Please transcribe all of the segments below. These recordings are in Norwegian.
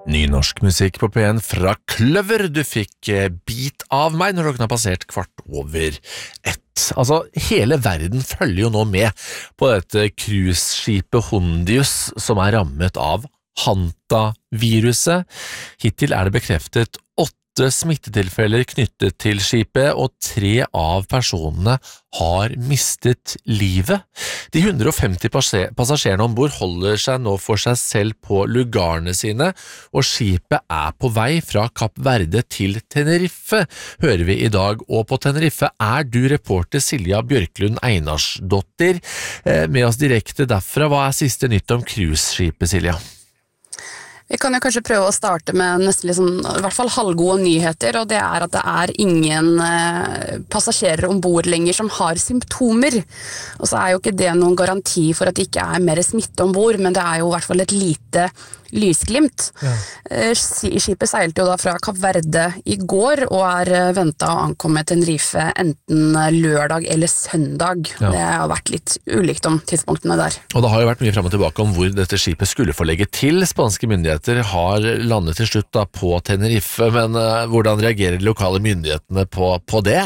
Ny norsk musikk på P1 fra Kløver. Du fikk Bit av meg når klokken har passert 1:15. Altså, hele verden følger jo nå med på dette cruiseskipet Hondius som rammet av Hanta-viruset. Hittil det bekreftet 8 smittetilfeller knyttet til skipet, og 3 av personene har mistet livet. De 150 passasjerene ombord holder seg nå for seg selv på lugarene sine, og skipet på vei fra Kapp Verde til Tenerife, hører vi i dag. Og på Tenerife du reporter Silja Bjørklund Einarsdottir med oss direkte derfra. Hva siste nytt om cruiseskipet, Silja? Vi kan jo kanskje prøve å starte med nesten i hvert fall halvgode nyheter, og det at det ingen passasjerer ombord lenger som har symptomer. Og så jo ikke det noen garanti for at det ikke mer smitte ombord, men det jo i hvert fall et lite lysglimt. Ja. Skipet seilte jo da fra Kapp Verde i går, og ventet å ankomme Tenerife enten lørdag eller søndag. Ja. Det har vært litt ulikt om tidspunktene der. Og det har jo vært mye frem og tilbake om hvor dette skipet skulle få legge til. Spanske myndigheter har landet til slutt da på Tenerife, men hvordan reagerer de lokale myndighetene på det?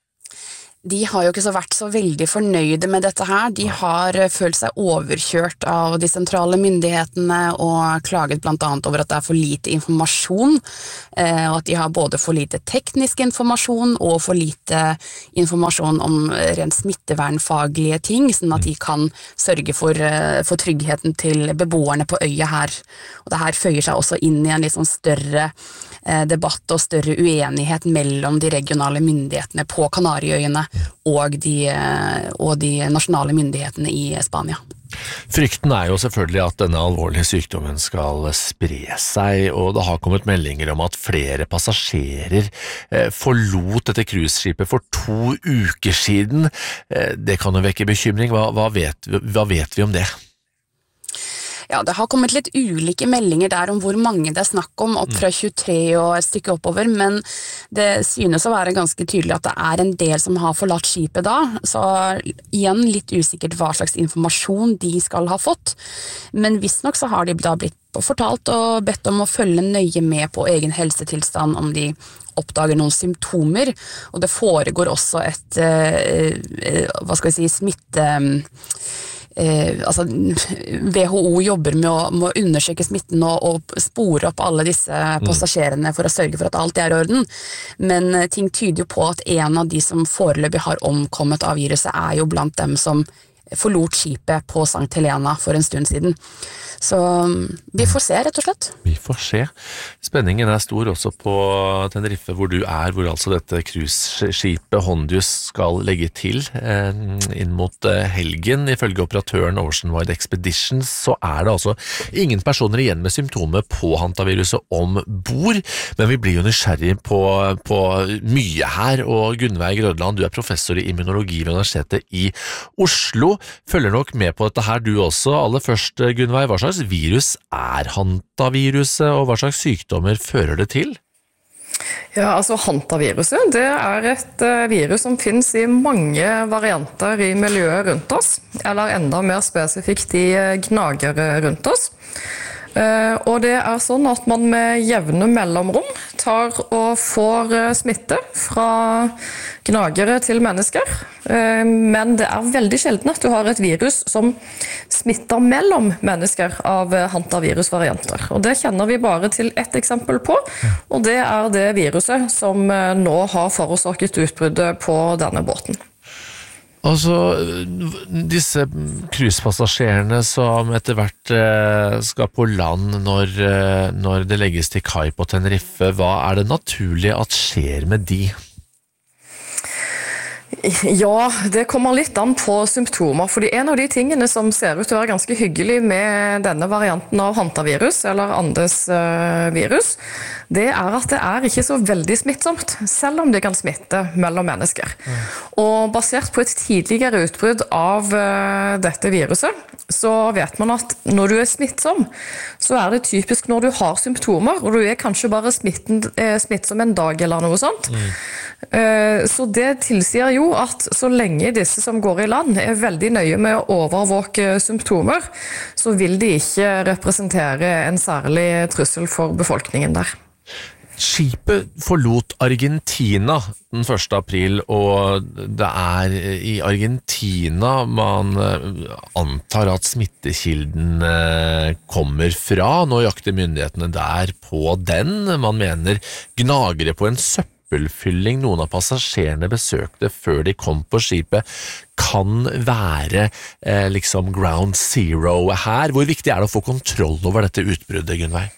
De har jo ikke vært så veldig fornøyde med dette her. De har følt seg overkjørt av de sentrale myndighetene og klaget blant annet over at det for lite informasjon, og at de har både for lite teknisk informasjon og for lite informasjon om rent smittevernfaglige ting, sånn at de kan sørge for tryggheten til beboerne på øya her. Og det her føyer seg også inn i en litt sånn større debatt og større uenighet mellom de regionale myndighetene på Kanariøyene og de nasjonale myndighetene i Spania. Frykten jo selvfølgelig at denne alvorlige sykdommen skal spre seg, og det har kommet meldinger om at flere passasjerer forlot dette cruiseskipet for 2 uker siden. Det kan jo vekke bekymring. Hva vet vi om det? Ja, det har kommet litt ulike meldinger der om hvor mange det snakk om, opp fra 23 og et stykke oppover, men det synes å være ganske tydelig at det en del som har forlatt skipet da, så igjen litt usikkert hva slags informasjon de skal ha fått, men visst nok så har de da blitt fortalt og bedt om å følge nøye med på egen helsetilstand om de oppdager noen symptomer, og det foregår også smitte... WHO jobber med å undersøke smitten og spore opp alle disse passasjerene for å sørge for at alt i orden, men ting tyder jo på at en av de som foreløpig har omkommet av viruset jo blant dem som forlot skipet på Sankt Helena for en stund siden. Så vi får se, rett og slett. Vi får se. Spenningen stor også på Tenerife, hvor du hvor altså dette cruiseskipet Hondius skal legge til inn mot helgen. Ifølge operatøren Oceanwide Expeditions så det altså ingen personer igjen med symptomer på hantaviruset ombord, men vi blir jo nysgjerrig på mye her, og Gunnveig Grødland, du professor i immunologi ved Universitetet i Oslo, følger nok med på dette her du også. Aller først, Gunnveig, hva slags virus hantaviruset, og hva slags sykdommer fører det til? Ja, altså hantaviruset, det et virus som finnes i mange varianter i miljøet rundt oss, eller enda mer spesifikt i gnagere rundt oss. Og det sånn at man med jevne mellomrom tar og får smitte fra gnagere til mennesker, men det veldig sjelden at du har et virus som smitter mellom mennesker av hantavirusvarianter. Og det kjenner vi bare til ett eksempel på, og det det viruset som nå har forårsaket utbruddet på denne båten. Altså, disse cruisepassasjerene som etter hvert skal på land når det legges til kai på Tenerife, hva det naturlig at skjer med de? Ja, det kommer litt an på symptomer, fordi en av de tingene som ser ut til å være ganske hyggelig med denne varianten av hantavirus, eller Andes virus, det at det ikke så veldig smittsomt, selv om det kan smitte mellom mennesker. Og basert på et tidligere utbrudd av dette viruset, så vet man at når du smittsom, så det typisk når du har symptomer, og du kanskje bare smittsom en dag eller noe sånt. Så det tilsier jo at så lenge disse som går i land veldig nøye med å overvåke symptomer, så vil de ikke representere en særlig trussel for befolkningen der. Skipet forlot Argentina den 1. april, og det i Argentina man antar at smittekilden kommer fra. Nå jakter myndighetene der på den. Man mener gnagere på en søppelfylling noen av passasjerene besøkte før de kom på skipet, kan være liksom ground zero her. Hvor viktig det å få kontroll over dette utbruddet, Gunnveig?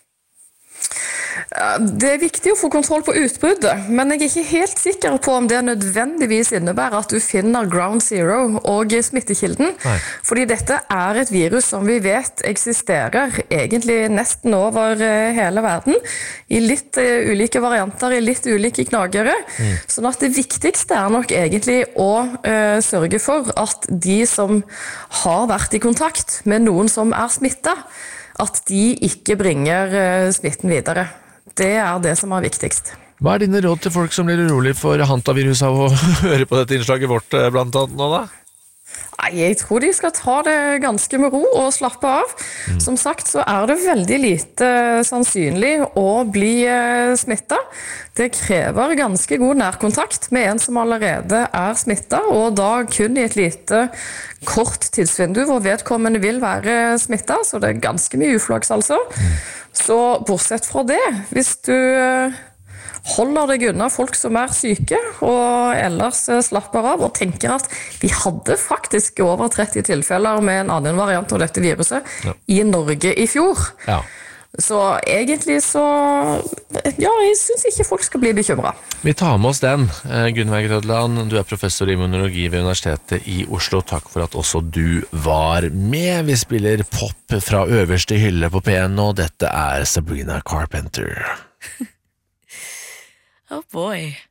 Det viktig å få kontroll på utbruddet, men jeg ikke helt sikker på om det nødvendigvis innebærer at du finner ground zero og smittekilden. Nei. Fordi dette et virus som vi vet eksisterer egentlig nesten over hele verden, i litt ulike varianter, i litt ulike knagere. Sånn at det viktigste nok egentlig å sørge for at de som har vært i kontakt med noen som smittet, at de ikke bringer smitten videre. Det det som viktigst. Hva dine råd til folk som blir urolig for hantavirus av å høre på dette innslaget vårt blant annet nå da? Jeg tror de skal ta det ganske med ro og slappe av. Som sagt så det veldig lite sannsynlig å bli smittet. Det krever ganske god nærkontakt med en som allerede smittet, og da kun i et lite kort tidsvindu hvor vedkommende vil være smittet, så det ganske mye uflaks altså. Så bortsett fra det, hvis du holder deg unna folk som syke, og ellers slapper av og tenker at vi hadde faktisk over 30 tilfeller med en annen variant av dette viruset i Norge i fjor. Ja. Så egentlig så, jeg synes ikke folk skal bli bekymret. Vi tar med oss den. Gunnveig Rødland, du professor i immunologi ved Universitetet i Oslo. Takk for at også du var med. Vi spiller pop fra øverste hylle på P1, og dette Sabrina Carpenter. Oh boy.